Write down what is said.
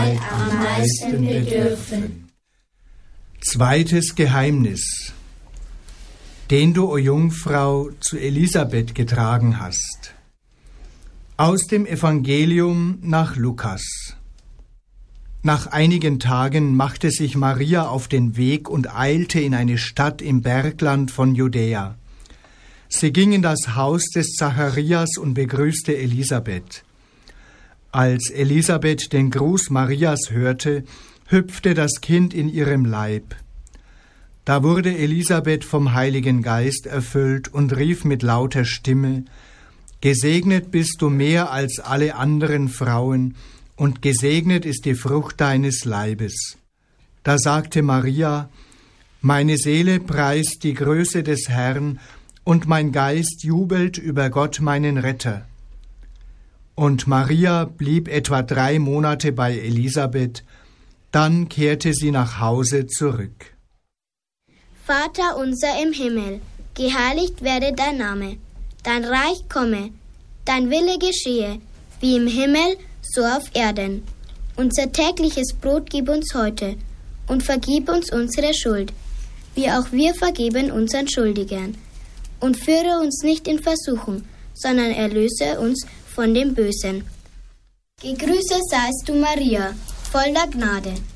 am meisten bedürfen. Zweites Geheimnis, den du, o Jungfrau, zu Elisabeth getragen hast. Aus dem Evangelium nach Lukas. Nach einigen Tagen machte sich Maria auf den Weg und eilte in eine Stadt im Bergland von Judäa. Sie ging in das Haus des Zacharias und begrüßte Elisabeth. Als Elisabeth den Gruß Marias hörte, hüpfte das Kind in ihrem Leib. Da wurde Elisabeth vom Heiligen Geist erfüllt und rief mit lauter Stimme: Gesegnet bist du mehr als alle anderen Frauen, und gesegnet ist die Frucht deines Leibes. Da sagte Maria: Meine Seele preist die Größe des Herrn, und mein Geist jubelt über Gott meinen Retter. Und Maria blieb etwa 3 Monate bei Elisabeth, dann kehrte sie nach Hause zurück. Vater unser im Himmel, geheiligt werde dein Name, dein Reich komme, dein Wille geschehe, wie im Himmel, so auf Erden. Unser tägliches Brot gib uns heute und vergib uns unsere Schuld, wie auch wir vergeben unseren Schuldigern. Und führe uns nicht in Versuchung, sondern erlöse uns von dem Bösen. Gegrüßet seist du, Maria, voller Gnade.